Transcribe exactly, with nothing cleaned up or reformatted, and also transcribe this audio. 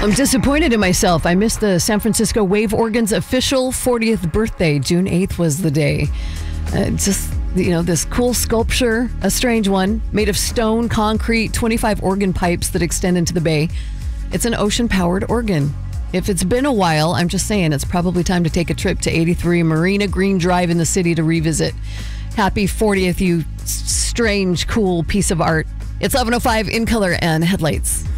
I'm disappointed in myself. I missed the San Francisco Wave Organ's official fortieth birthday. June eighth was the day. Uh, just, you know, this cool sculpture, a strange one, made of stone, concrete, twenty-five organ pipes that extend into the bay. It's an ocean-powered organ. If it's been a while, I'm just saying it's probably time to take a trip to eighty-three Marina Green Drive in the city to revisit. Happy fortieth, you strange, cool piece of art. It's eleven oh five in color and headlights.